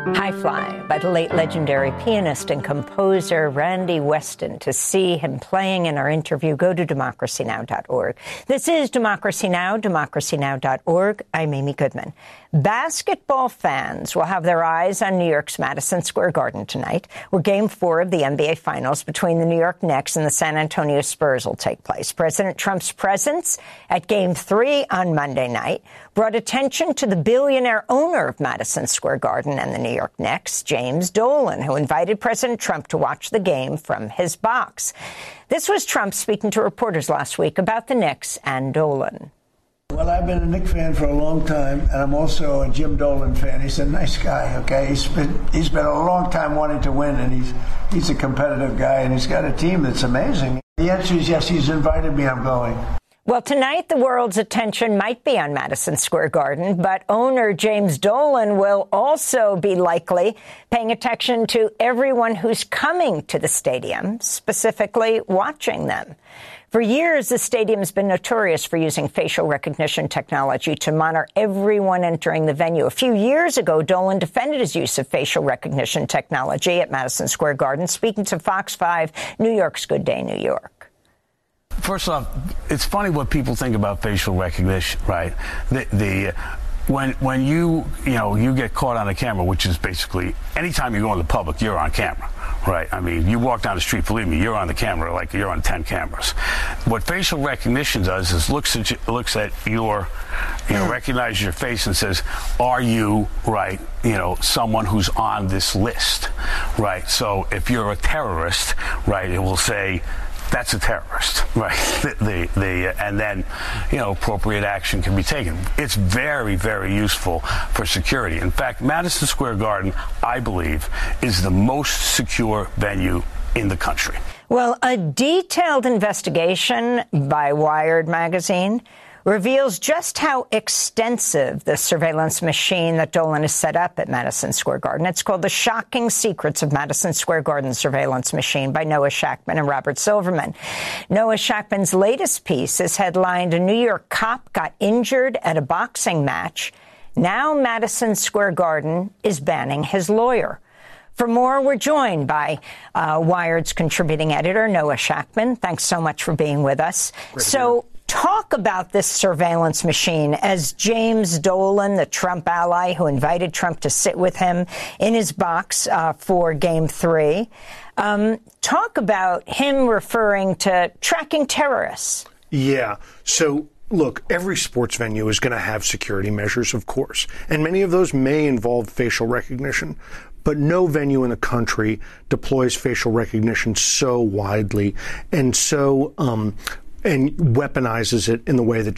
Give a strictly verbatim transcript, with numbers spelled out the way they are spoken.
High Fly by the late legendary pianist and composer Randy Weston. To see him playing in our interview, go to democracy now dot org. This is Democracy Now!, democracy now dot org. I'm Amy Goodman. Basketball fans will have their eyes on New York's Madison Square Garden tonight, where Game four of the N B A Finals between the New York Knicks and the San Antonio Spurs will take place. President Trump's presence at Game three on Monday night brought attention to the billionaire owner of Madison Square Garden and the New York Knicks, James Dolan, who invited President Trump to watch the game from his box. This was Trump speaking to reporters last week about the Knicks and Dolan. Well, I've been a Knicks fan for a long time, and I'm also a Jim Dolan fan. He's a nice guy, okay? He's been he's been a long time wanting to win, and he's he's a competitive guy, and he's got a team that's amazing. The answer is yes, he's invited me, I'm going. Well, tonight the world's attention might be on Madison Square Garden, but owner James Dolan will also be likely paying attention to everyone who's coming to the stadium, specifically watching them. For years, the stadium's been notorious for using facial recognition technology to monitor everyone entering the venue. A few years ago, Dolan defended his use of facial recognition technology at Madison Square Garden, speaking to Fox five, New York's Good Day, New York. First off, it's funny what people think about facial recognition, right? The, the when when you you know you get caught on a camera, which is basically anytime you go in the public, you're on camera, right? I mean, you walk down the street, believe me, you're on the camera like you're on ten cameras. What facial recognition does is looks at you, looks at your, you know, recognizes your face and says, are you, right, you know, someone who's on this list, right? So if you're a terrorist, right, it will say, that's a terrorist, right? The, the, the, and then, you know, appropriate action can be taken. It's very, very useful for security. In fact, Madison Square Garden, I believe, is the most secure venue in the country. Well, a detailed investigation by Wired magazine reveals just how extensive the surveillance machine that Dolan has set up at Madison Square Garden. It's called The Shocking Secrets of Madison Square Garden Surveillance Machine by Noah Shachtman and Robert Silverman. Noah Shachtman's latest piece is headlined, A New York Cop Got Injured at a Boxing Match. Now Madison Square Garden is banning his lawyer. For more, we're joined by uh, Wired's contributing editor, Noah Shachtman. Thanks so much for being with us. Great so talk about this surveillance machine as James Dolan, the Trump ally who invited Trump to sit with him in his box uh, for Game three. Um, talk about him referring to tracking terrorists. Yeah. So, look, every sports venue is going to have security measures, of course, and many of those may involve facial recognition. But no venue in the country deploys facial recognition so widely and so um, and weaponizes it in the way that